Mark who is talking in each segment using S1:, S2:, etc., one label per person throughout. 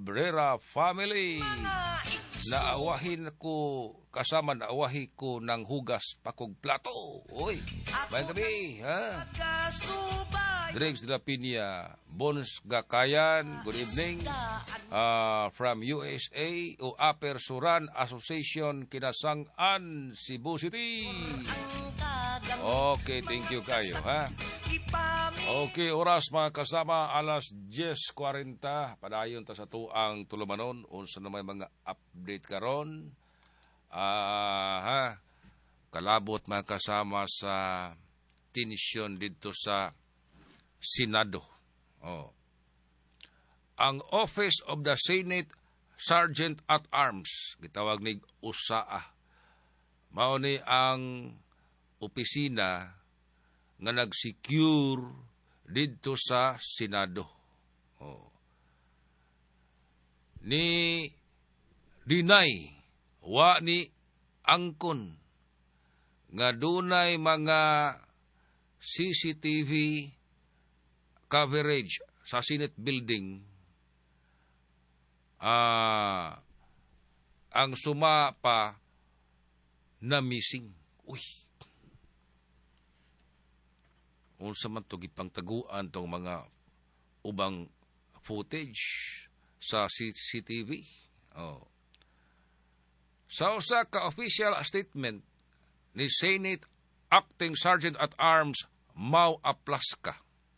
S1: Cabrera family. Naawahin ko, naawahi ko ng hugas pakog plato. Oy, bayan kami, ha? Dregs de la Piña, Bones Gakayan, good evening. From USA, o Upper Suran Association, Kinasangan, Cebu City. Okay, thank you kayo, ha? Okay, oras mga kasama, alas 10:40. Padayon ta sa tuang tulumanon. Unsa na may mga update karon. Kalabot mga kasama sa tensyon dito sa Senado. Ang Office of the Senate Sergeant at Arms, gitawag ni USAA, mao ni ang opisina nga nag-secure dito sa Senado. Ni dinay wa ni angkon nga dunay mga CCTV coverage sa Senate building. Ang suma pa na missing. Uy, unsa man to gipangtaguan tong mga ubang footage sa CCTV. Sa usa ka official statement ni Senate Acting Sergeant at Arms Mau Aplaska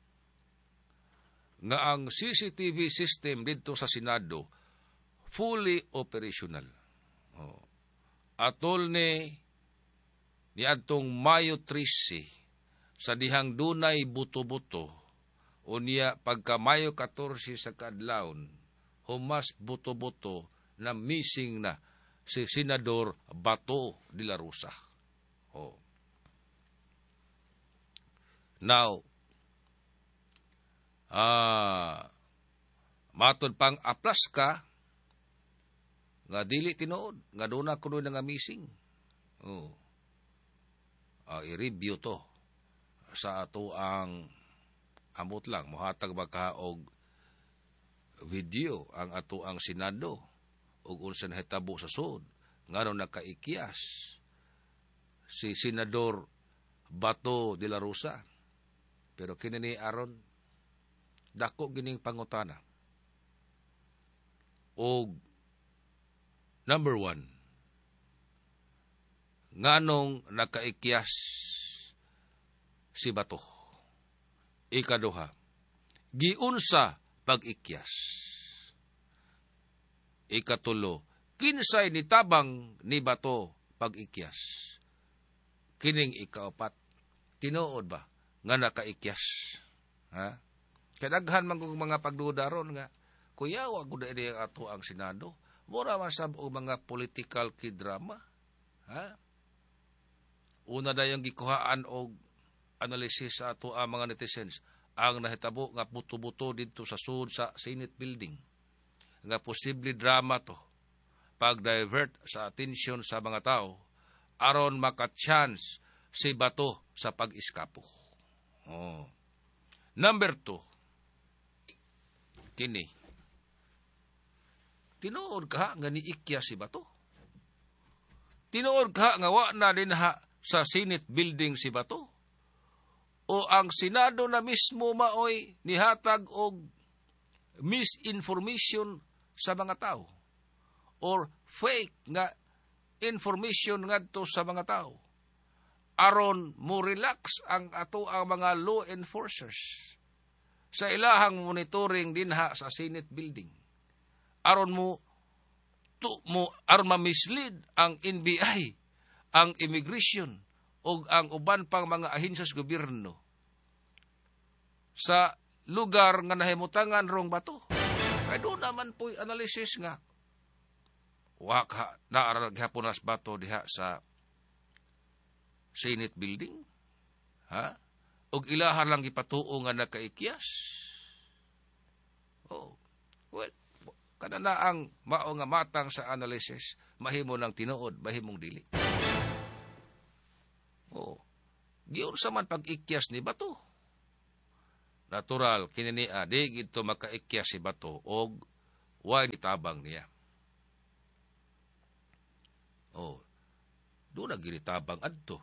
S1: nga ang CCTV system dito sa Senado fully operational. Atol ni adtong Mayo 13 sa dihang dunay buto-buto, unya pagka Mayo 14 sa kadlawon, humas buto-buto na missing na si Senador Bato de la Rosa. Now, matod pang Aplaska, nga dili tinuod, nga doon kuno nga missing. I-review to sa ato ang amot lang, mohatag baka og video ang ato ang Senado ug unsa nahitabo sa sud ngano nakaikyas si Senador Bato de la Rosa. Pero kini ni aron dako gining pangutana. Og number 1, nganong nakaikyas si Bato? Ikaduha, giunsa pag-ikyas? Ikatulo, kinsay nitabang ni Bato pag-ikyas? Kining ikaapat, tinuod ba nga nakaikyas? Ha? Kadaghan man kong mga pagdudaron nga, kuya, wag ko na ato ang Senado. Mura man sa mga political kidrama. Ha? Una na yung gikuhaan o analysis sa ato ang mga netizens ang nahitabo nga buto-buto dito sa sud sa Senate building. Nga posible drama to pag-divert sa atensyon sa mga tao aron maka-chance si Bato sa pag-iskapo. Number 2, kini. Tinuod ka nga niikya si Bato? Tinuod ka nga wa na din sa Senate building si Bato? O ang Senado na mismo maoy nihatag og misinformation sa mga tao? Or fake nga information ngadto sa mga tao? Aron mo relax ang ato ang mga law enforcers sa ilahang monitoring dinha sa Senate building. Aron aron ma-mislead ang NBI, ang immigration, o ang uban pang mga ahensya sa gobyerno sa lugar nga nahimutangan rong Bato. Kaya doon naman po'y analysis nga waka naaragihapon as Bato diha sa Senate building. Ha? Og ilahan lang ipatuo nga nakaikyas. Well, kada na ang mao nga matang sa analysis, mahimo ng tinuod, mahimong dili. Giyon sa man pag-ikyas ni Bato. Natural, kinini di gito makaikyas si Bato og why nitabang niya. Doon na ginitabang adto.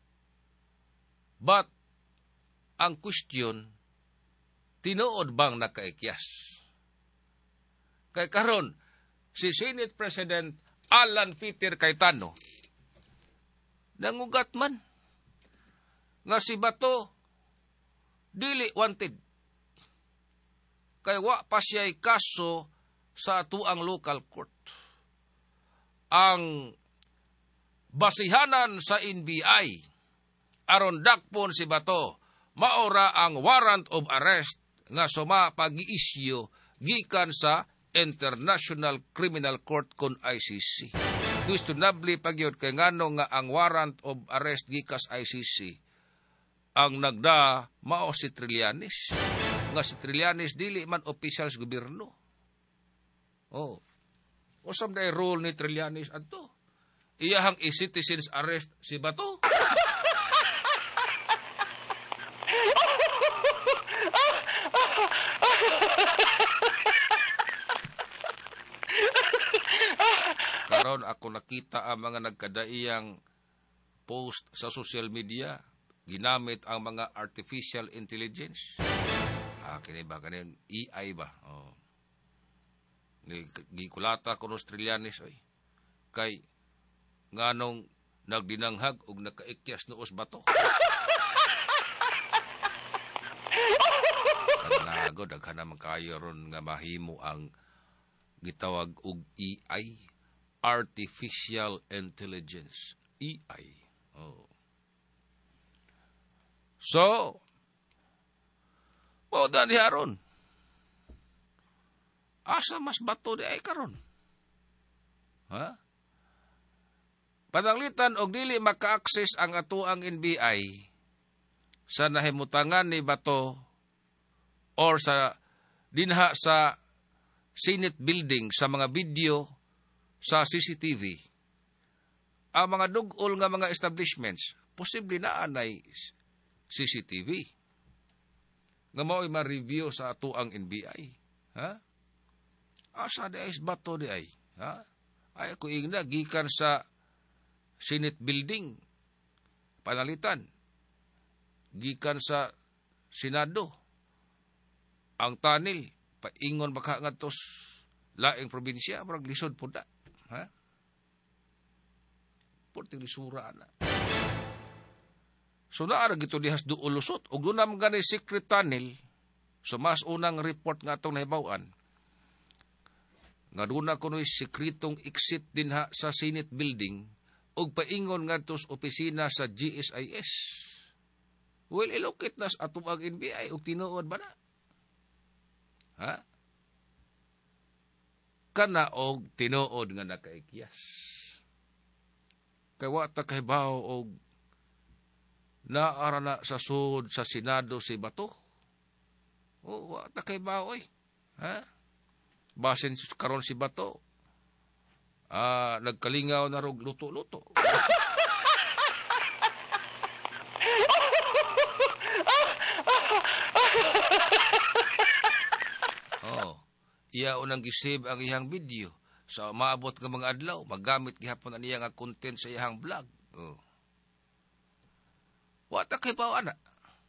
S1: But, ang question, tinuod bang nakaikyas? Kay karon si Senate President Alan Peter Cayetano, nangugat man, nga si Bato, dili wanted. Kay wa pa siya'y kaso sa atuang local court. Ang basihanan sa NBI, aron dakpon si Bato, maora ang warrant of arrest nga suma pag-i-issue gikan sa International Criminal Court kon ICC. Questionably pagyod kay ngano nga ang warrant of arrest gikas ICC ang nagda mao si Trillanes. Nga si Trillanes dili man official sa gobyerno. Usam na role ni Trillanes adto. Iyahang i-citizens arrest si Bato. Karon ako nakita ang mga nagkadaiyang post sa social media, ginamit ang mga artificial intelligence. Kini ba kanang AI ba? Gikulata ko ng Trillanes oy. Kay nganong nagdinanghag og nakaikyas noos Bato. Kanago daghan na kayo ron nga mahimo ang gitawag og AI, artificial intelligence, AI. So, dan haron. Asa mas Bato di ay karon? Pananglitan og dili maka-access ang atuang NBI sa nahimutangan ni Bato or sa dinha sa Senate building sa mga video sa CCTV. Ang mga dugol nga mga establishments posible na anay CCTV. Nga mao'y ma-review sa atuang NBI. Asa di ay Bato di ay? Ay ako ingna gikan sa Senate building, panalitan, gikan sa Senado, ang tanil, paingon baka ngatos laing probinsya, marag lisod po na. Porting lisura na. So naarag ito dihas doon lusot, o doon naman ganay secret tunnel, so mas unang report nga itong nahibawan, nga doon na kuno'y sekretong exit din ha sa Senate building, og paingon ngadtos opisina sa GSIS. Well, ilokit nas ato ang NBI og tinuod ba na? Kana og tinuod nga nakaikyas. Kay wa ta kahibaw og naara na sa sud sa Senado si Bato. Wa ta kahibaw oy. Basin karon si Bato. Nagkalingaw na rog luto-luto. Iya unang gisave ang iyang video. Sa maabot ng mga adlaw, magamit gihapon ang iyang content sa iyang vlog. Wata kay bawa na.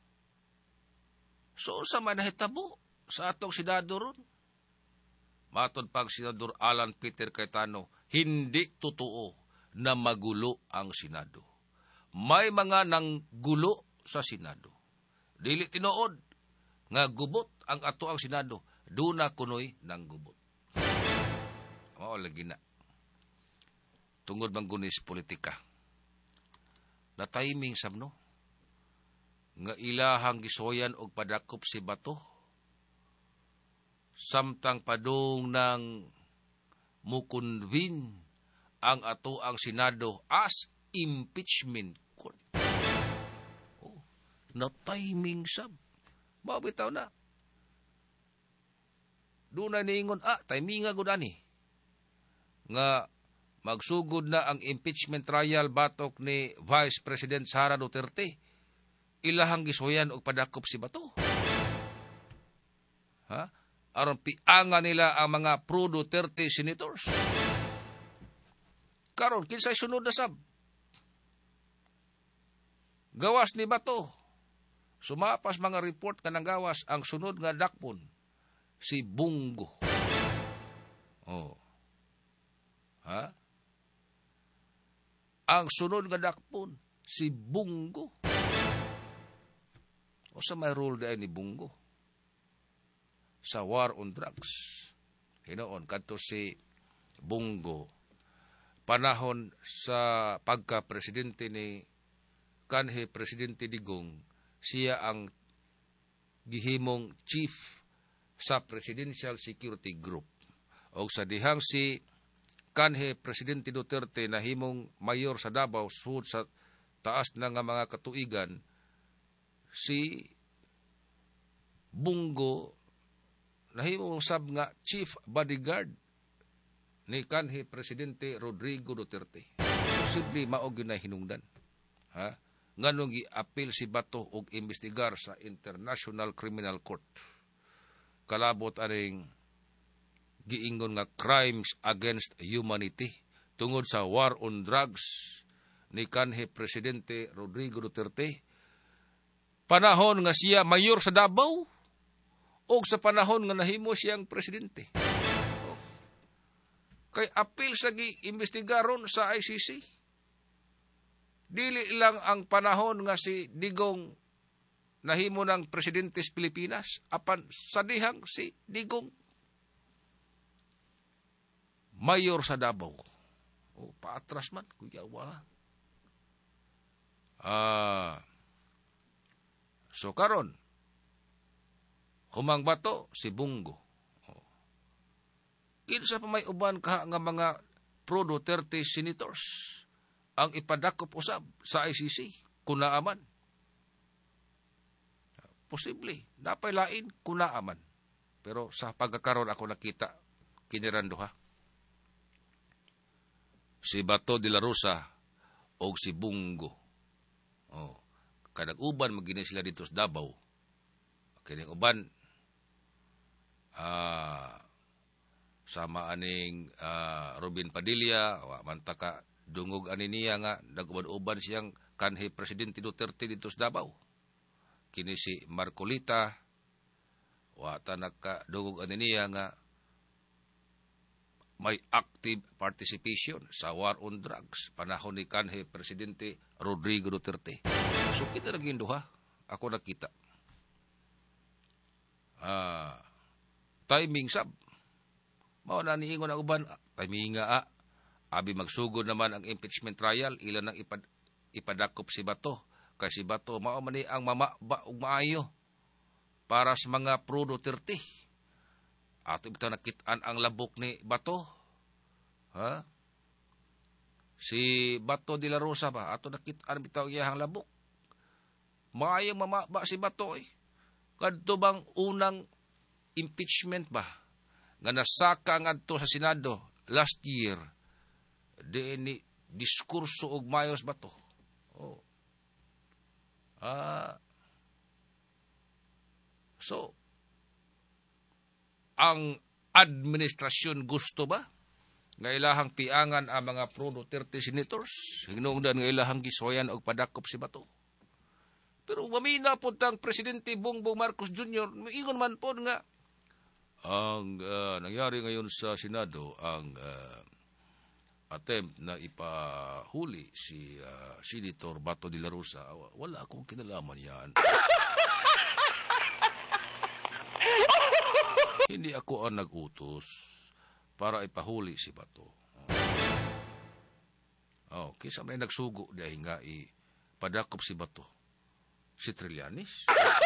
S1: So, sa manahitabo sa atong Senado ron. Matod pang Senador Alan Peter Cayetano, hindi totoo na magulo ang Senado. May mga nanggulo sa Senado. Dili tinuod nga gubot ang ato ang Senado. Doon na kunoy nang gubot. Lagi na. Tungod bang gunis politika. Na timing sabno. Nga ilahang gisoyan og padakop si Bato. Samtang padung ng mukunvin ang ato ang Senado as impeachment court. Na timing sab. Mabitaw na. Doon na niingon, timing nga gud ani. Nga magsugod na ang impeachment trial batok ni Vice President Sara Duterte. Ilahang gisoyan og padakop si Bato. aron piangan nila ang mga pro-Duterte senators. Karon kinsay sunod na sab? Gawas ni Bato. Sumapas mga report kanang gawas ang sunod nga dakpon si Bungo. Oh. Ha? Ang sunod nga dakpon si Bungo. O sa may role dahil ni Bungo sa war on drugs. Hinoon kadto si Bungo panahon sa pagka-presidente ni kanhi Presidente Digong, siya ang gihimong chief sa Presidential Security Group. O sa dihang si kanhi Presidente Duterte na himong mayor sa Davao sud sa taas na nga mga katuigan, si Bungo nahimong sab nga chief bodyguard ni kanhi Presidente Rodrigo Duterte. Posible mao gyud na hinungdan. Ha? Nganong gi-appeal si Bato og imbestigar sa International Criminal Court. Kalabot aning giingon nga crimes against humanity tungod sa war on drugs ni kanhi Presidente Rodrigo Duterte. Panahon nga siya mayor sa Davao o sa panahon nga nahimo siyang presidente. Kay appeal sa gi-imbestigaron sa ICC. Dili lang ang panahon nga si Digong nahimo ng presidente sa Pilipinas, apan sa dihang si Digong mayor sa Davao. O, paatras man, kuya, wala. So karon, humang Bato, si Bungo. Kinsa pa may uban ka nga mga pro-Duterte senators ang ipadakop usab sa ICC kunaaman. Posible, napay lain kunaaman. Pero sa pagkakaroon ako nakita kiniranduha. Si Bato de la Rosa o si Bungo. Oh, kanang uban magini sila dito sa Davao. Kining uban sama aning Robin Padilla, mantaka dungog ani niya nga nagubad-uban siyang kanhi Presidente Duterte dito sa Davao. Kini si Marcolita, wata nakadungog ani niya nga may active participation sa war on drugs panahon ni kanhi Presidente Rodrigo Duterte. So kita naging duha, ako nakita. Timing sab. Mao na niingon ang uban, timing nga abi magsugod naman ang impeachment trial, ilan ang ipadakop si Bato. Kasi si Bato, mao man ni ang mamaba ug maayo para sa mga pro-Duterte. Ato ito nakitaan ang labok ni Bato. Ha? Si Bato de la Rosa ba? Ato nakitaan bitaw iyahang labok. Maayong mamaba si Bato eh. Kadto bang unang impeachment ba? Nga nasaka ngadto sa Senado last year. Ni diskurso og mayos ba to? Oh. So, ang administrasyon gusto ba? Nga ilahang piangan ang mga pro-Duterte senators? Hinungdan nga ilahang gisoyan og padakop si Bato. Pero mamina po tang Presidente Bongbong Marcos Jr., ingon man po nga, ang nangyari ngayon sa Senado, ang attempt na ipahuli si Senator Bato de la Rosa, wala akong kinalaman yan. Hindi ako ang nag-utos para ipahuli si Bato. Kisa may nagsugo dahil nga ipadakop si Bato. Si Trillanes?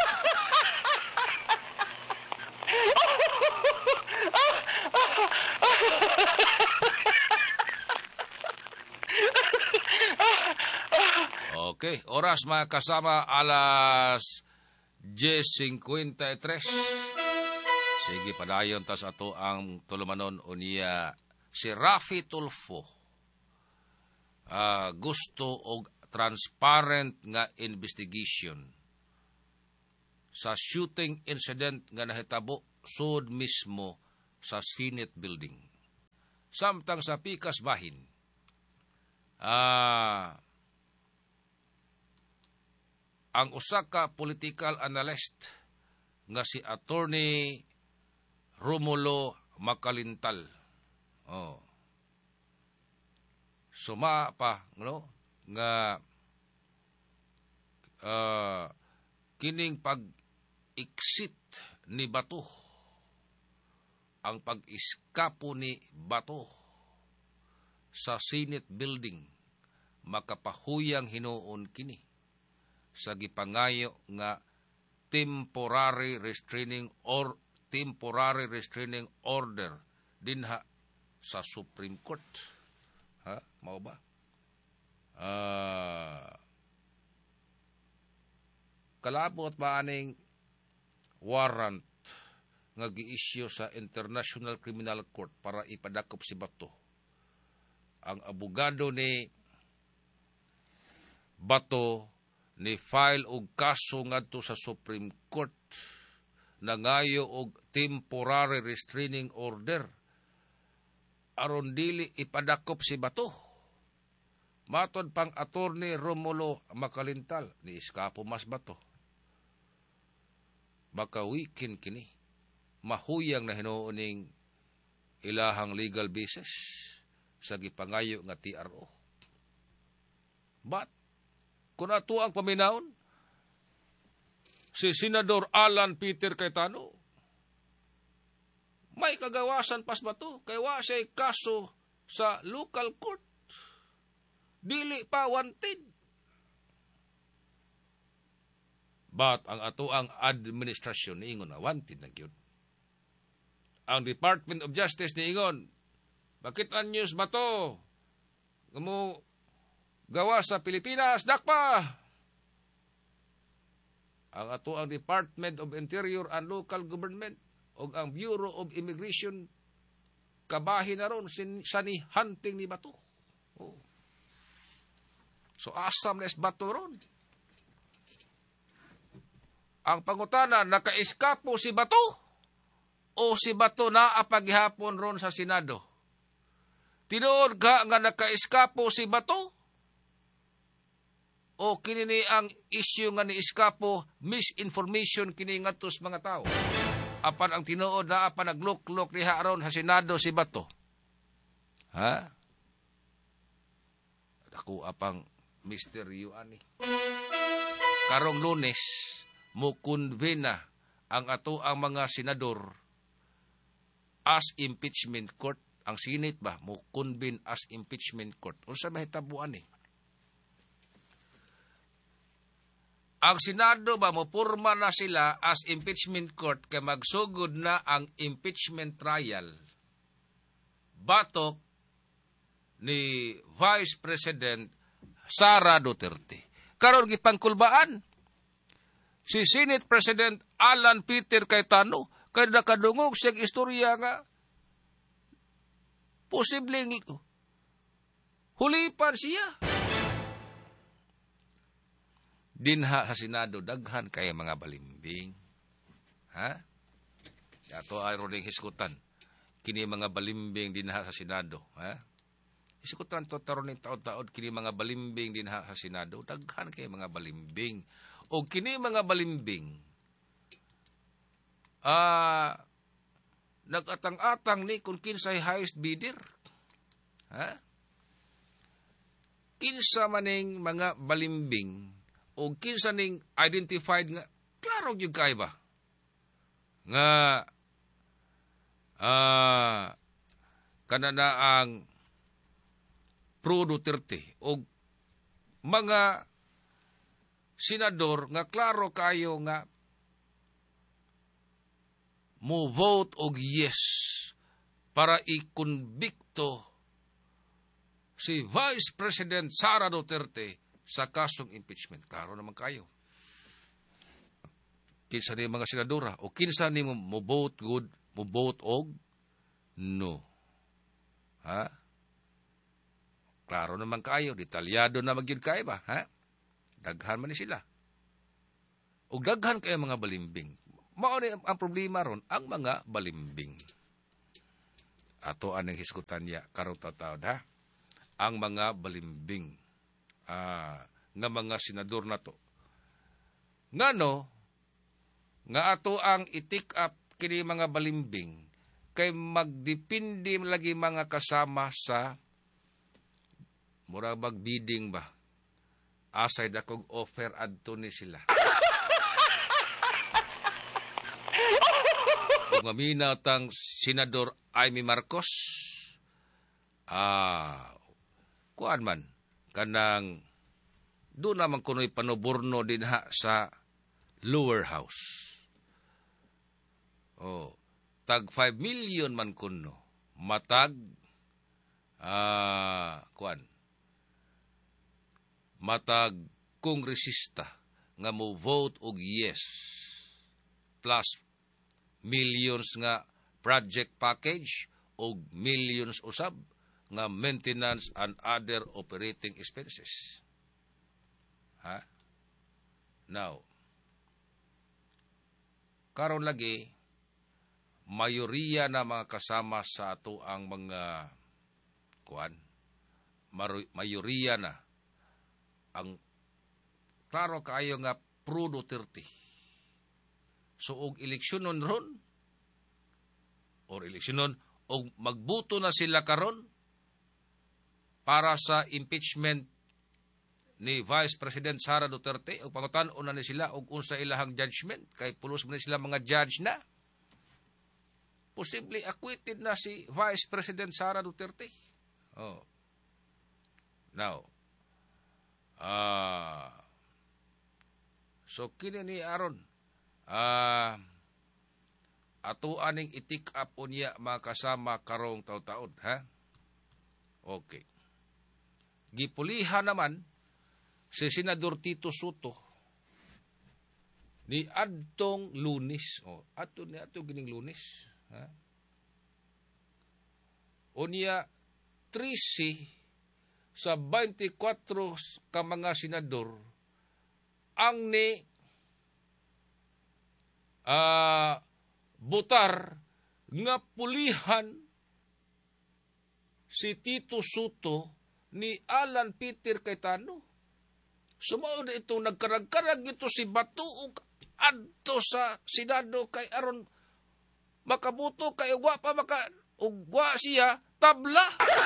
S1: Okay, oras mga kasama, alas 10:53. Sige, padayon tas ato ang tulumanon o niya si Rafi Tulfo. Gusto og transparent nga investigation sa shooting incident nga nahitabo sud mismo sa Senate building. Samtang sa pikas bahin, ang usa ka political analyst nga si Attorney Romulo Macalintal. Suma pa, nga kining pag-exit ni Bato, ang pag-iskapo ni Bato sa Senate building, makapahuyang hinuon kini sa gipangayo nga temporary restraining order dinha sa Supreme Court. Mao ba? Kalabot ba aning warrant nga gi-issue sa International Criminal Court para ipadakop si Bato. Ang abogado ni Bato ni file og kaso ngadto sa Supreme Court nangayo og temporary restraining order aron dili ipadakop si Bato. Matod pang Attorney Romulo Macalintal ni iskapo mas Bato. Baka weekend kini mahuyang na hinuuning ilahang legal basis sa gipangayo nga TRO. But kung ato ang paminahon, si Senador Alan Peter Cayetano, may kagawasan pas ba to? Kaya wa siya kaso sa local court. Dili pa wanted. But ang ato ang administrasyon niingon na wanted na gyud. Ang Department of Justice niingon, bakit ang news ba to? Mo gawa sa Pilipinas, dakpa! Ang ato ang Department of Interior and Local Government o ang Bureau of Immigration kabahin na ron hunting ni Bato. So asam na Bato ron. Ang pangutana, nakaiskapo si Bato o si Bato na apaghihapon ron sa Senado? Tinuod ka nga nakaiskapo si Bato? O kini ang issue nga ni iskapo, misinformation kini ngatos mga tao. Apan ang tinuod na apan nagluk-luk diha aron sa Senado si Bato. Ako apang misteryo ani. Karong Lunes mukunvena ang ato ang mga senador as impeachment court. Ang Senate ba mukunvene as impeachment court. Unsa mahitabuan ni? Ang Senado ba mopurma na sila as impeachment court kay magsugod na ang impeachment trial batok ni Vice President Sara Duterte. Karon gipangkulbaan si Senate President Alan Peter Cayetano kay nakadungog siyang istorya nga posibleng hulipan siya. Dinha sa Senado, daghan kay mga balimbing. Ato ay ring hiskutan. Kini mga balimbing dinha sa Senado. Hiskutan to taron ng taod-taod, kini mga balimbing dinha sa Senado. Daghan kay mga balimbing. O kini mga balimbing, nagatang-atang ni kung kinsay highest bidder. Kinsa maning mga balimbing, o kinsa ning identified nga, klaro yung kay ba? Nga, kanana ang pro Duterte, o mga senador nga klaro kayo nga mo vote og yes para ikonbikto si Vice President Sara Duterte sa kasong impeachment. Klaro naman kayo. Kinsa ni mga senadora o kinsa ni mo vote good, mo vote og no. Klaro naman kayo, detalyado na magyud kayo ba, Daghan man ni sila. Og daghan kayo mga balimbing. mao ni ang problema ron, ang mga balimbing. Ato anong hisgutan niya, karong taon ha? Ang mga balimbing. Nga mga senador na to. Ngano, nga ato ang itik up kini mga balimbing, kay magdepende lagi mga kasama sa murag bidding ba? Asay dakog offer adto ni sila. Kung maminaw tang Senador Amy Marcos, kuan man, kanang doon naman kuno'y panuburno din ha sa lower house. Tag 5 million man kuno. Matag, matag kongresista nga mo vote og yes plus millions nga project package o millions usab nga maintenance and other operating expenses. Ha? Now, karon lagi, mayoriya na mga kasama sa ato ang mga mayoriya na ang klaro kaayo nga pro Duterte. So, og eleksyonon ron, or eleksyonon, og magbuto na sila karon para sa impeachment ni Vice President Sara Duterte, og pangutan-on na sila og unsa ilahang judgment, kay pulos mo na sila mga judge na. Posible acquitted na si Vice President Sara Duterte. Now, so kini ni aron, ato aning itik up unya mga kasama karong taon-taon, ha? Okay. Gipulihan naman si Senador Tito Soto ni adtong Lunes. Ato gining Lunes, ha? Unya 13 sa 24 ka mga senador ang ni butar nga pulihan si Tito Soto ni Alan Peter Cayetano. Sumao na itong nagkarag-karag ito si Bato adto sa Senado kay aron makabuto kay ugwa pa ugwa siya tabla.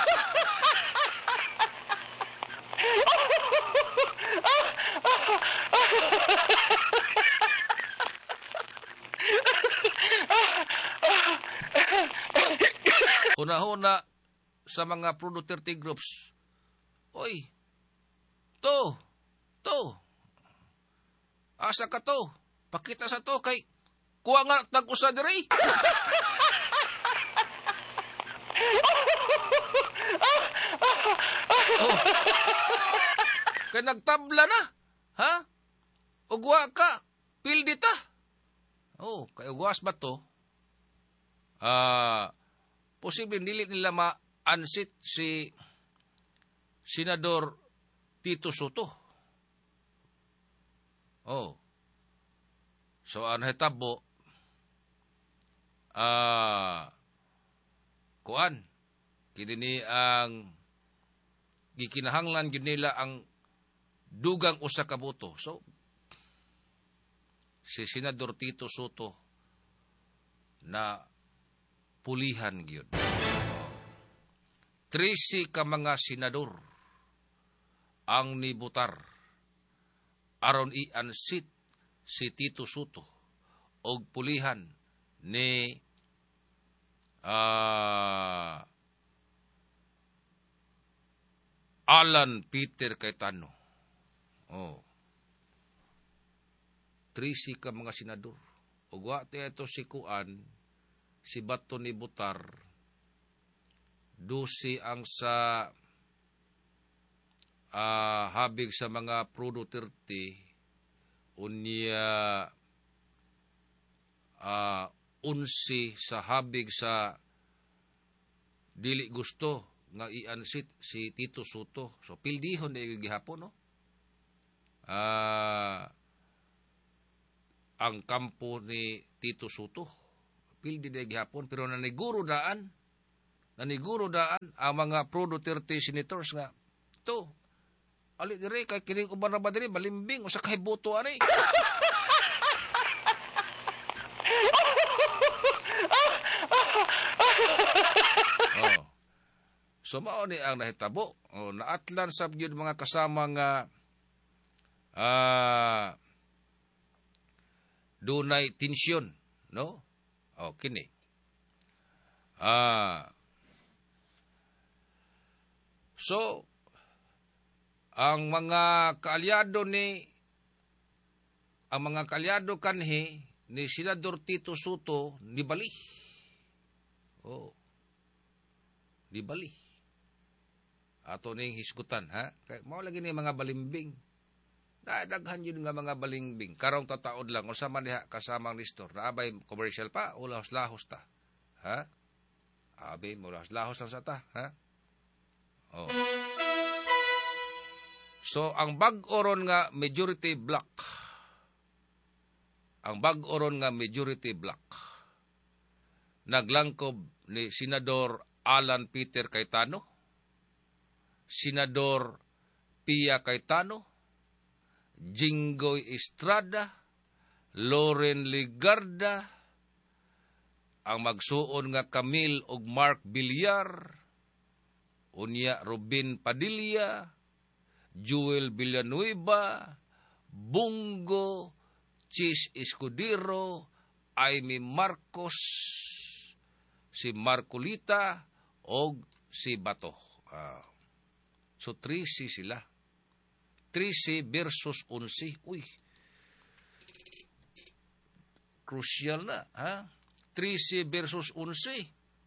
S1: Una-una sa mga pro-Duterte groups, oy, to, asa ka to, pakita sa to, kay kuha nga tag-usa diri. Kay nagtabla na, ha? Ugwa ka, pildita. Kay ugwas ba to? Posible nili nila ma-unseat si Senador Tito Soto. So, ang hitabo, kini ang gikinahanglan yun nila ang dugang usa ka boto. So, si Senador Tito Soto na pulihan gyud. 13 ka mga senador ang nibutar aron i-unseat si Tito Soto og pulihan ni Alan Peter Cayetano. 13 ka mga senador. Ug wa ito si si Bato ni Butar, 12 ang sa habig sa mga pro-Duterte, unya 11 sa habig sa dili gusto nga i-unseat si Tito Soto. So, pildihon na gihapon, no? Ang kampo ni Tito Soto. Pildi na gihapon, pero naniguro daan ang mga pro-Duterte senators nga, ito, ali dire, kay kining uban na ba dire, balimbing, o sa kahibuto ari. Oh. So, mao ni ang nahitabo. Oh, naatlan sa yun mga kasama nga dunay tensyon, no? O, kini. So, ang mga kaalyado kanhi ni Senador Tito Soto ni Bali. Oh. Ni Bali. Ato ning hisgutan, ha? Kay mao lagi ni mga balimbing. Daghan yun nga mga balimbing. Karong tataod lang usa man diha kasamang Nestor. Naabay commercial pa, ulahos-lahos ta. Ha? Abi mo lahos lang sa ta, ha? Oh. So ang bag-oron nga majority black. Naglangkob ni Senador Alan Peter Cayetano, Senador Pia Cayetano, Jinggoy Estrada, Loren Ligarda, ang magsuon nga Camille ug Mark Villar, unya Robin Padilla, Joel Villanueva, Bungo, Chis Escudero, Aimee Marcos, si Marcolita, o si Bato. So, 13 sila. 13 versus 11. Uy. Crucial na, ha? 13 versus 11.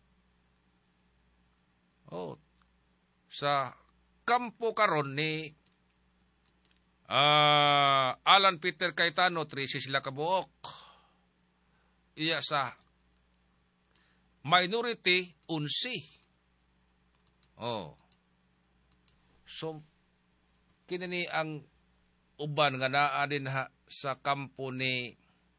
S1: Oh. Sa kampo karon ni Alan Peter Cayetano, 13 sila kabuok. Iya sa minority, 11. Oh. So, kinini ang uban nga naa din ha sa kampo ni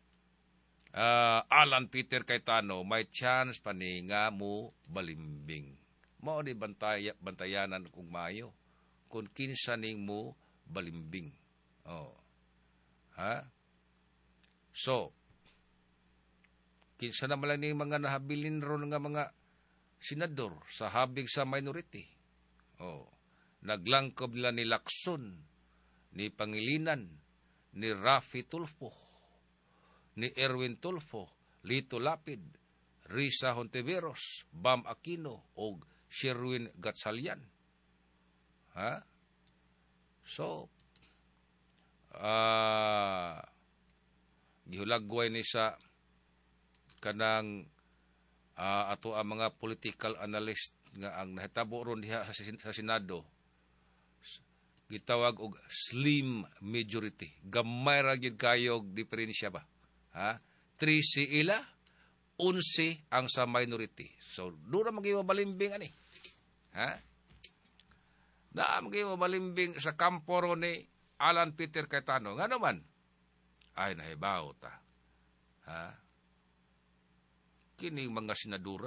S1: Alan Peter Cayetano, may chance pa ni nga mo balimbing. Mao di bantayanan kung mayo kung kinsa ning mo balimbing. Oh. Ha? So, kinsa na malang ning mga nahabilin ron nga mga senador sa habig sa minority. Oh. Naglangkob nila ni Lacson, ni Pangilinan, ni Rafi Tulfo, ni Erwin Tulfo, Lito Lapid, Risa Hontiveros, Bam Aquino, o Sherwin Gatchalian. Ha? So, gihulagway ni sa kanang ato ang mga political analyst nga ang nahitabo ron diha sa Senado, gitawag og slim majority. Gamay ra gyud kayo diferensya ba? Ha? 13 ila, 11 ang sa minority. So, doon na mag-iwabalimbing ani. Ha? Na mag-iwabalimbing sa kampo ro ni Alan Peter Cayetano. Nga naman, ay nahibaw ta. Ha? Kining mga senadura,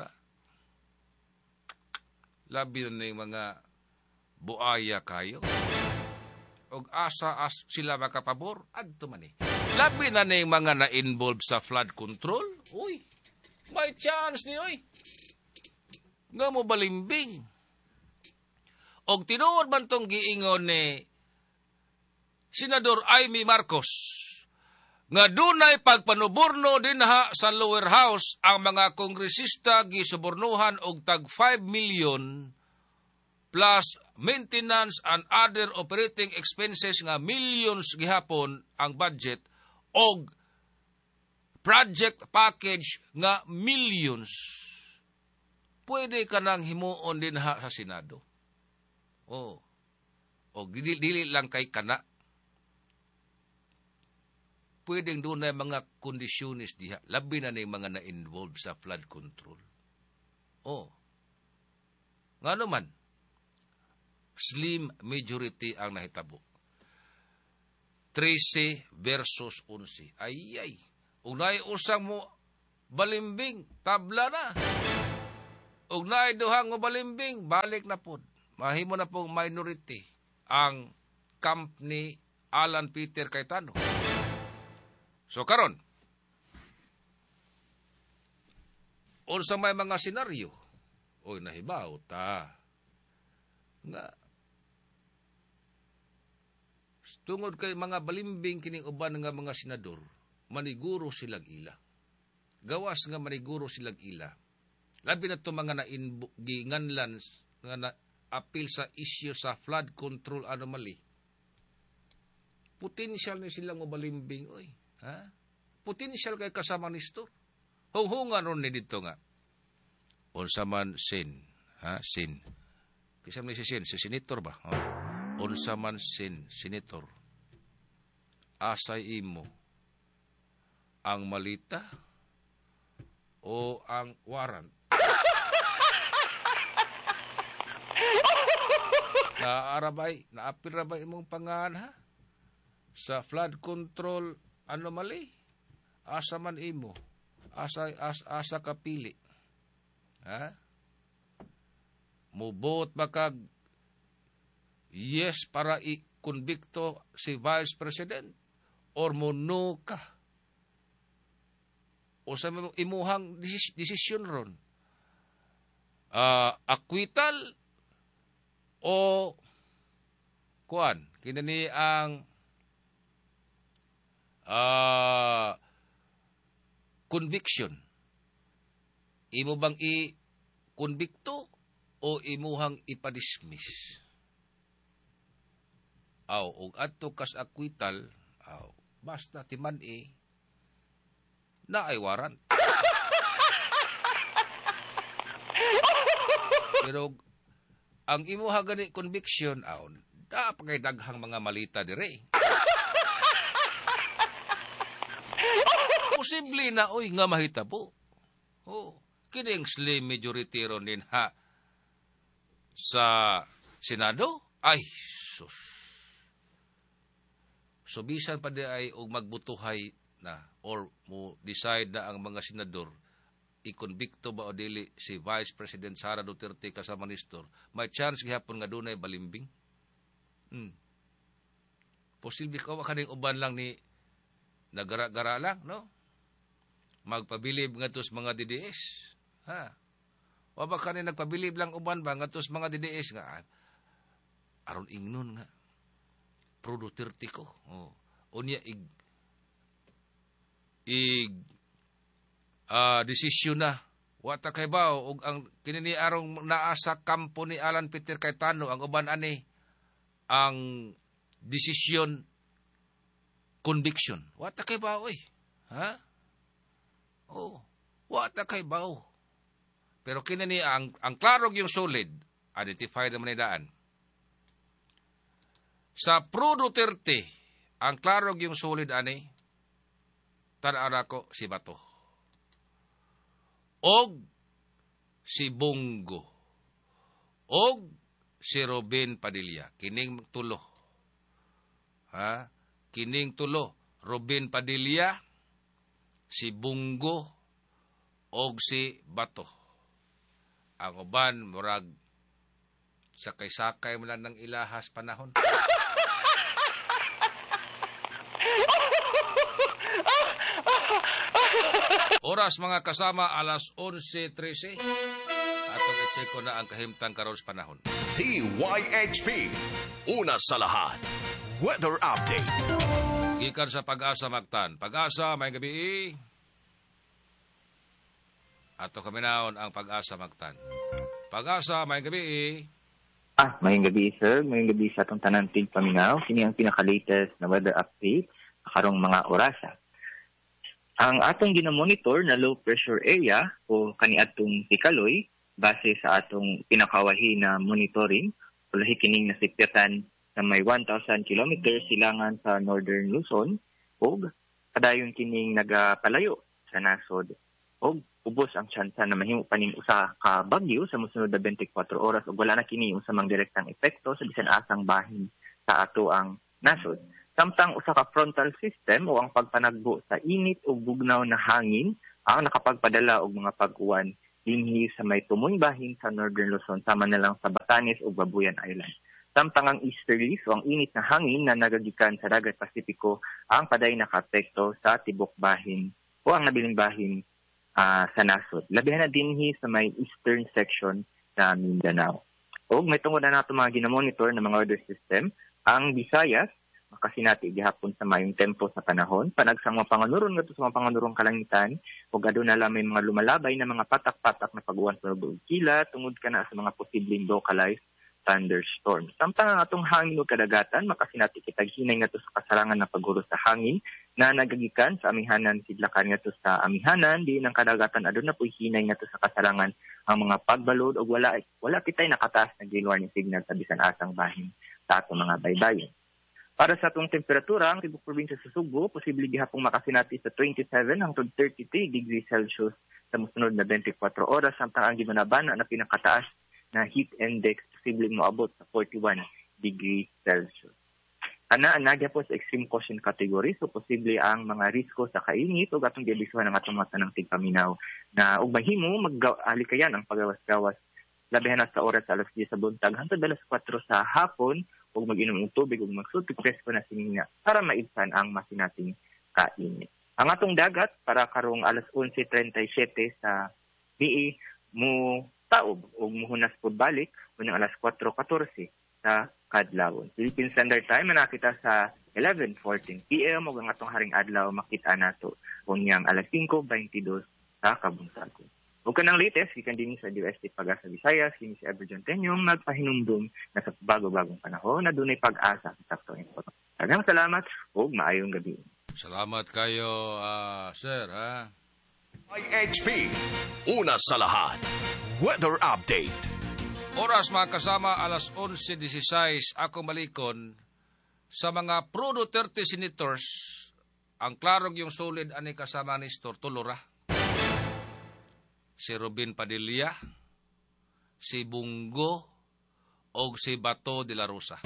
S1: labi na yung mga buaya kayo. Og asa sila makapabor, adto man eh. Labi na yung mga na-involve sa flood control. Uy, may chance ni oy. Nga mo balimbing. Og tinuod man tong giingon ni Senador Aimee Marcos nga dunay pagpanuborno din ha sa lower house ang mga kongresista gisubornuhan og tag 5 million plus maintenance and other operating expenses nga millions gihapon ang budget og project package nga millions. Pwede ka nang himuon din ha sa Senado. Oh. O dili lang kay kana. Pwedeng doon na mga kondisyonis diha. Labi na yung mga na-involve sa flood control. Oh. Nga naman, slim majority ang nahitabo. 13 versus 11. Ay. Unay usang mo balimbing, tabla na. Ug naay duhang nga balimbing, balik na pod. Mahimo na pong minority ang camp ni Alan Peter Cayetano. So karon, unsa may mga senaryo, oy nahibaw ta nga tungod kay mga balimbing kining uban nga mga senador, maniguro silang ila. Gawas nga maniguro silang ila. Labi na ito mga nainginganlan nga na-appeal sa issue sa flood control anomaly. Potential ni silang balimbing, oy. Ha? Potential kay kasama ni Stor. Hunghungan ron ni dito nga. Unsa man sin, ha? Sin. Kisam ni si sin, si senator ba? Unsa man sin, senator. Asay imo ang malita o ang warrant. Naapil rabay imong pangalan ha? Sa flood control anomaly. Asa man imo. Asa kapili. Ha? Mubot bakag yes para i-convicto si Vice President or mono ka. O sa imuhang desisyon ron. Acquittal o kuan kinani ang conviction. Imo bang i-convicto o imuhang ipadismiss? Aw og adto kas acquittal, basta timan na ay warrant. Pero ang imuha gani conviction, dapat kay daghang mga malita dire. Posible na, nga mahitabo. Kining slim majority ron din ha sa Senado, ay sus. So bisan pa di ay magbutuhay na or mo decide na ang mga senador i-convicto ba o dili si Vice President Sara Duterte kasama ni Stor, may chance gihapon nga dunay balimbing. Posible ka kaning uban lang ni nagara-gara lang, no? Magpabilib nga tos mga DDS. Ha? O ba kaning nagpabilib lang uban ba nga tos mga DDS nga aron ingnon nga pro Duterte ko. Unya desisyon na wata kay bao og ang kinini arong naa sa kampo ni Alan Peter Cayetano ang uban ani ang desisyon conviction wata kay bao ha wata kay bao pero kinini ang klarog yung solid identified naman ni daan sa pro Duterte ang klarog yung solid ani tan-ara ko si Bato og si Bongo og si Robin Padilla kining tulo ha kining tulo Robin Padilla si Bongo og si Bato ang uban murag sakay-sakay mo lang ng ilahas panahon. Oras mga kasama, alas 11:13. Atong i-check ko na ang kahimtang karon sa panahon.
S2: DYHP, una sa lahat, weather update.
S1: Gikan sa Pag-asa Mactan. Pag-asa, may gabi. Ato kami naon ang Pag-asa Mactan. Pag-asa, may gabi.
S3: Mayong gabi, sir. Mayong gabi sa atong tanan tigpaminaw. Kini ang pinaka-latest na weather update karong mga orasa. Ang atong ginamonitor na low pressure area o kaniadtong Tikaloy base sa atong pinakawahi na monitoring ulahi kining nasipyatan na may 1,000 kilometers silangan sa Northern Luzon ug kadayon kining nagapalayo sa nasod ug ubos ang tsansa na mahimo paning usa ka bagyo sa mosunod na 24 oras ug wala na kini unsa mang direktang epekto sa bisan asang bahin sa ato ang nasod. Samtang usa ka frontal system o ang pagpanagbo sa init o bugnaw na hangin ang nakapagpadala og mga pag-uwan dinhi sa may tumoy bahin sa Northern Luzon sama na lang sa Batanes ug Babuyan Island. Samtang ang easterlies o ang init na hangin na nagagikan sa dagat Pasipiko ang paday nakaapekto sa tibok bahin o ang nabiling bahin sa nasod. Labihan na dinhi sa may eastern section sa Mindanao. O may tungod na nato mga ginamonitor ng mga weather system, ang Visayas, makasinati gihapon sa mayong tempo sa panahon, panagsang mga panganuron nga sa mga panganurong kalangitan, o gado na lang may mga lumalabay na mga patak-patak na pag-uwan sa kila, tungod ka na sa mga posibleng localized thunderstorm. Samtang ang atong hangin o kadagatan, makasinati kitag hinay nga to sa kasarangan na paghuros sa hangin na nagagikan sa amihanan, sidlakan nga to sa amihanan, di ng kadagatan adun na po hinay nga to sa kasarangan ang mga pagbalod o wala kitay nakataas na green warning signal sa bisan asang bahin sa atong mga baybayin. Para sa atong temperatura, ang tibok probinsya sa Subo, posibleng gihapong makasinati sa 27 hangtod 33 degrees Celsius sa musunod na 24 oras, samtang ang gimanabana na pinakataas na heat index posibleng moabot sa 41 degrees Celsius. Anagya po sa extreme caution category, so posible ang mga risko sa kainit o atong giabisuhan ng atong mga tanang tigpaminaw na ug mahimo mag-alikayan ang pagawas-gawas labihan na sa oras sa alas 10 sa buntag hangtod alas 4 sa hapon ug mag-inom og tubig ug magsulti presko na sinina para maibsan ang masinating kainit. Ang atong dagat para karong alas 11:37 sa BE mo taob ug muhunas pud balik unyang alas 4:14 sa kadlawon. Philippine Standard Time nakita sa 11:14 PM ug ang atong haring adlaw makita nato unyang alas 5:22 sa kabuntagon. Ug kanang latest gikan dinhi sa DOST Pag-asa Visayas, kini si Everjon Tenyong nagpahinumdum na sa bago-bagong panahon na dunay pag-asa sa saktong impormasyon. Daghang salamat ug maayong gabi.
S1: Salamat kayo, sir, ha?
S2: IHP, una sa lahat, weather update.
S1: Oras mga kasama, alas 11:16, ako malikon sa mga pro-Duterte senators, ang klarong yung solid ani kasama ni Nestor Tulura, si Robin Padilla, si Bungo, o si Bato de la Rosa.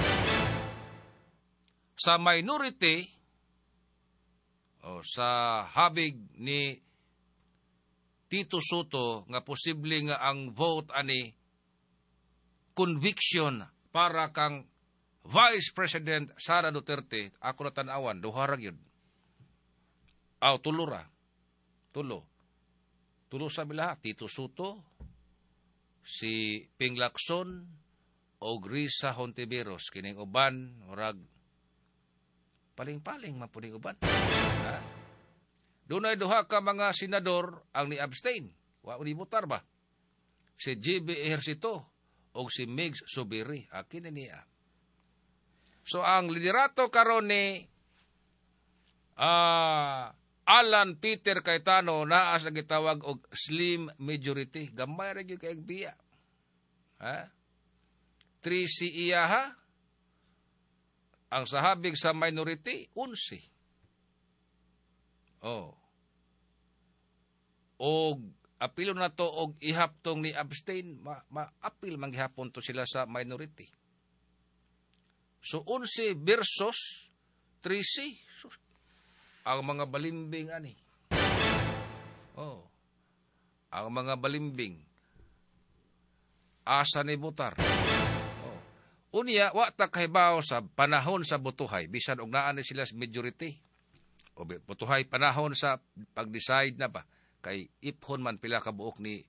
S1: Sa minority, sa habig ni Tito Soto, nga posible nga ang vote ani conviction para kang Vice President Sara Duterte, ako na tanawan, duharag yun. Tulura. Tulo sa bilaha, Tito Soto, si Ping Lacson, o Risa Hontiveros, kining uban, murag, paling-paling mapuning uban. Doon ay duha ka mga senador ang ni-abstain. Wa ni butar ba? Si J.B. Ejercito o si Migs Subiri. Akin na niya. So, ang liderato karon ni Alan Peter Cayetano naa sa gitawag og slim majority. Gamay ra gyud kay biya. 3 si iya ha. Ang sahabig sa minority 11. Og apilo na to og ihaptong ni abstain, ma-apil manggihapon to sila sa minority. So 11 versus 13. Ang mga balimbing ani. Ang mga balimbing asa ni butar. Unya wa ta kahibaw sa panahon sa butuhay bisan og naa ni sila sa majority. O butuhay panahon sa pag-decide na ba kay iphon man pila ka buok ni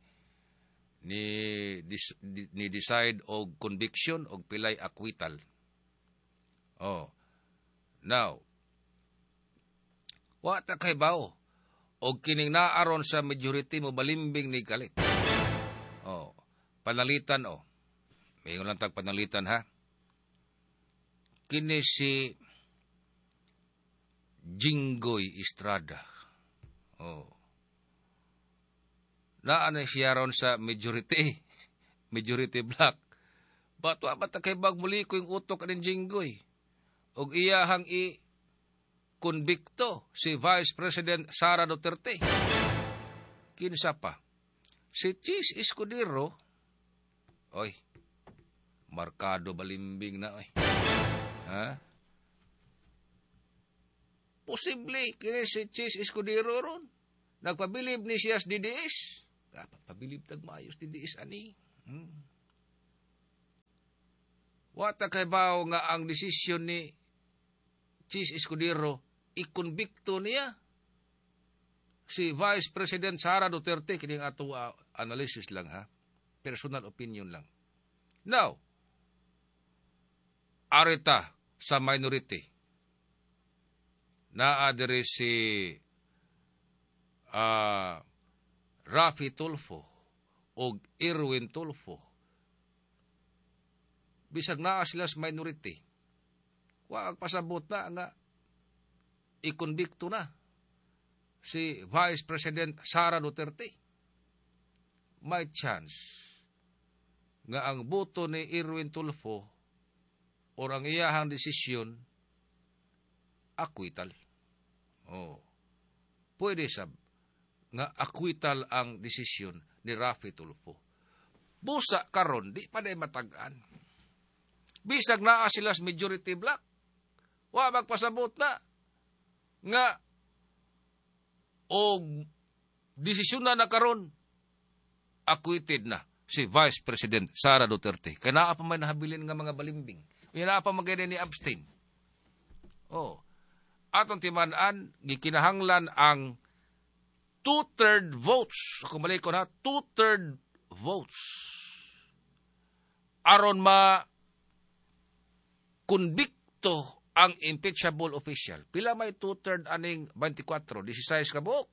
S1: decide og conviction og pilay acquittal. Now, wa ta kahibaw og kining naaron sa majority mo balimbing ni galit. Panalitan Mayon lang tag panalitan ha. Kini si Jinggoy Estrada. Naanay siya ron sa majority black. Bato abat kay bag muli ko yung utok ng Jinggoy. Og iyahang konbikto si Vice President Sara Duterte. Kinsa pa? Si Chis Escudero, markado balimbing na, Posible, kini si Chis Escudero ron. nagpabilib ni siyas DDS. Dapat pabilib tagmayos DDS ani. Wata kay bao nga ang desisyon ni Chis Escudero ikonbikto niya si Vice President Sara Duterte. Kining ato analysis lang ha. Personal opinion lang. Now, arita sa minority. Naadere si Rafi Tulfo o Irwin Tulfo. Bisag naa sila sa minority. Wag pasabot na nga ikonbikto na si Vice President Sara Duterte. May chance nga ang boto ni Irwin Tulfo o ang iyahang desisyon acquittal. Pwede sab nga acquittal ang desisyon ni Rafi Tulfo. Busa karon di pa day matag-an. Bisag naa sila sa majority block. Wa magpasabot na nga o desisyon na karon acquitted na si Vice President Sara Duterte. Kaya naa pa may nahabilin nga mga balimbing. Kaya naa pa maganda ni abstain. Atong timanaan, gikinahanglan ang 2/3 votes. Kung mali ko na, 2/3 votes. Aron ma-convicto ang impeachable official. Pila may 2/3 aning 24? 16 ka buok.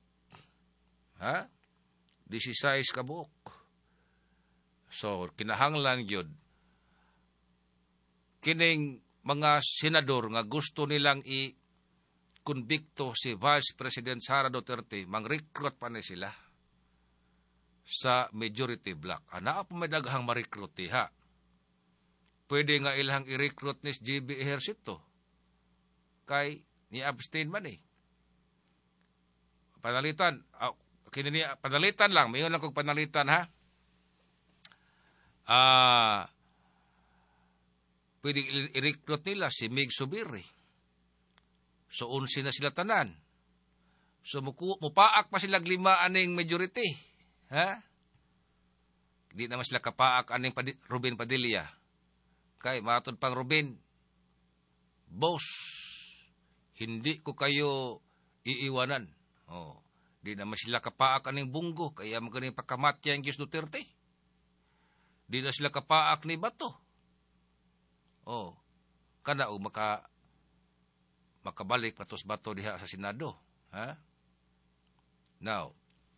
S1: 16 ka buok. So, kinahanglan yun. Kining mga senador nga gusto nilang i-convicto si Vice President Sara Duterte, mang-recruit pa na sila sa majority block. Naa pa may daghang ma-recruit ha. Pwede nga ilang i-recruit ni GB Ejercito. Kay ni-abstain man Panalitan. Panalitan lang. Mayon lang kong panalitan ha. Pwede i-recruit nila si Mig Subiri. So, 11 na sila tanan. So, mupaak pa sila 5 aning majority. Di naman sila kapaak aning Ruben Padilla. Kay, matod pang Ruben, boss, hindi ko kayo iiwanan. Di naman sila kapaak aning Bungo. Kaya magaling pagkamatya ang Diyos Duterte. Di na sila kapaak ni Bato. Kana o makabalik patos Bato diha sa Senado. Now,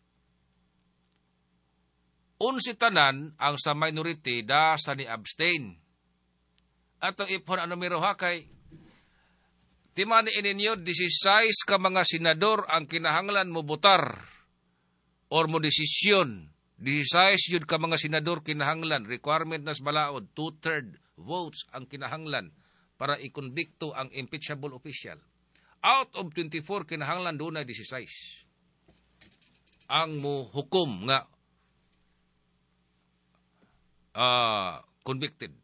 S1: 11 tanan ang sa minority da sa ni abstain. At ang ipon numero kay timani ininyo 16 ka mga senador ang kinahanglan mo botar or mo desisyon. 16 yun ka mga senador kinahanglan. Requirement nas balaod, 2/3 votes ang kinahanglan para ikonbikto ang impeachable official. Out of 24 kinahanglan doon na 16. Ang mo hukom nga convicted.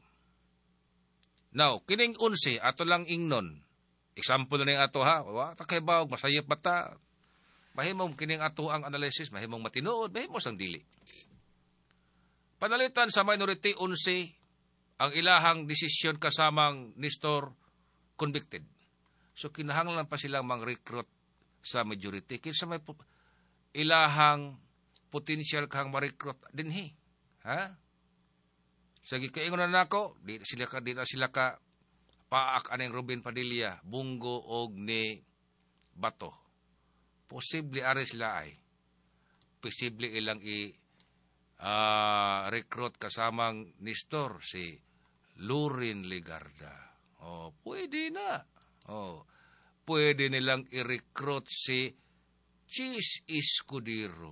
S1: Now, kining 11, ato lang ingnon. Example na ato ha. Takay ba, masayap bata. Mahimong kining ato ang analysis, mahimong matinuod, mahimong sang dili. Panalitan sa minority 11, ang ilahang desisyon kasamang Nestor convicted. So kinahanglan pa silang mang-recruit sa majority. Kinsa may ilahang potential kang ma-recruit dinhi. Sige kaingon na nako, di na sila ka paak aning Ruben Padilla, Bungo og ni Bato. Posible are sila ay. Posible ilang recruit kasamang Nestor si Lurin Ligarda. Pwede na. Pwede nilang i-recruit si Chis Escudero.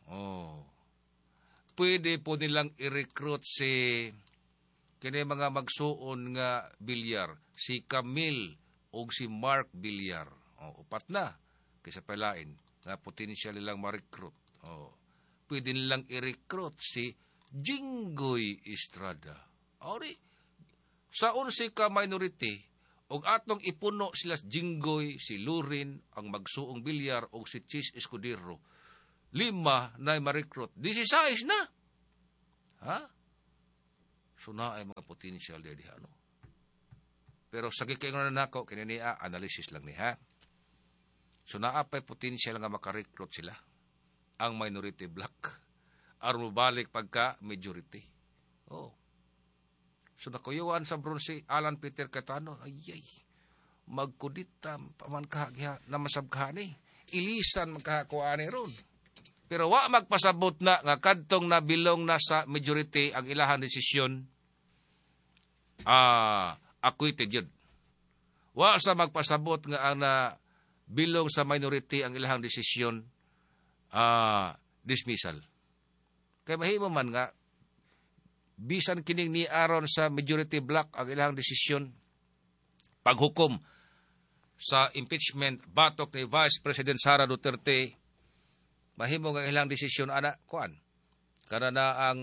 S1: Pwede po nilang i-recruit si kini mga magsuon nga Bilyar, si Camille o si Mark Bilyar. Upat na. Kaysa palain, nga potential nilang ma-recruit. Pwede nilang i-recruit si Jinggoy Estrada. Sa 11 ka minority, og atong ipuno sila Jinggoy, si Lurin, ang magsuong bilyar, o si Chis Escudero. 5 na ma-recruit. 16 na. Ha? So na ay mga potential di ano. Pero sa gikayon na nako, kininiya, analysis lang ni ha. So naapay potential nga makarecruit sila. Ang minority black. Aron balik pagka majority. Oh. So nakuyuan sa bronze, Alan Peter Cayetano, ayay, magkudita, paman kahagya na masabkani. Ilisan magkakuani ron. Pero wa magpasabot na nga kadtong nabilong na sa majority ang ilahang desisyon, acquitted yun. Wa sa magpasabot nga ang bilong sa minority ang ilahang desisyon, dismissal. Kaya mahimo man nga, bisan kining ni aron sa majority block ang ilahang desisyon, paghukom sa impeachment batok ni Vice President Sara Duterte, mahimo nga ilang desisyon ana kuan kana na ang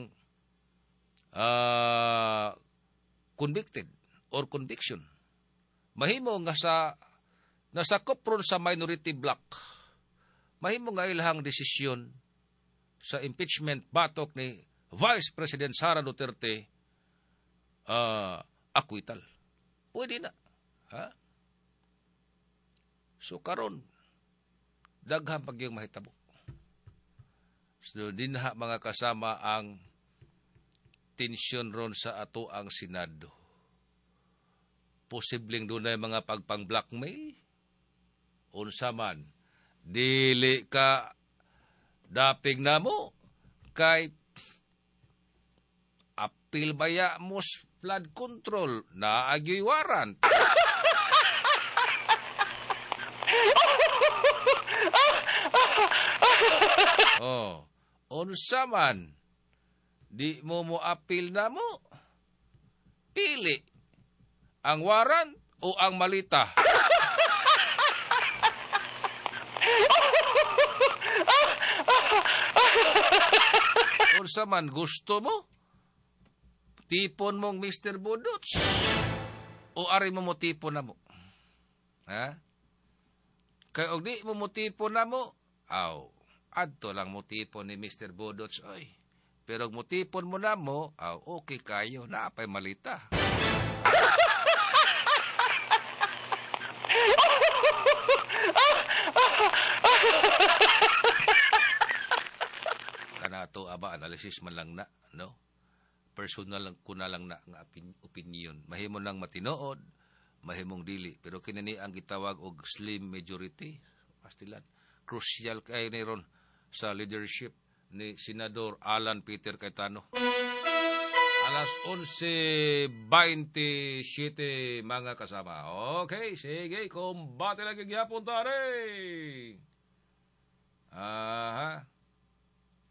S1: convicted or conviction. Mahimo nga sa nasakop ron sa minority block, mahimo nga ilang desisyon sa impeachment batok ni Vice President Sara Duterte, acquittal. Pwede na. Ha? So karon daghang pagyong mahitabo. So, din na mga kasama ang tensyon ron sa ato ang Senado. Posibleng doon ay mga pagpang-blackmail. Unsa man, dili ka daping na mo kay apil baya mo flood control na agyoy warrant. Oh. Unsa man, di mo apil na mo, pili ang warrant o ang malita. Unsa man gusto mo, tipon mong Mr. Budots, o ari mo tipon na mo. Ha? Kaya og di mo tipon na mo, adto lang mo tipon ni Mr. Budots, oy. Pero mo tipon mo na mo, okay kayo, naapay malita. Kanato aba analysis man lang na, no? Personal lang ko na lang na nga opinion. Mahimo nang matinood, mahimong dili, pero kinani ang gitawag og slim majority, pastilan. Crucial kay ni ron sa leadership ni Senador Alan Peter Cayetano. Alas 11:27 mga kasama. Okay, sige, kumbate lang gyapon tare.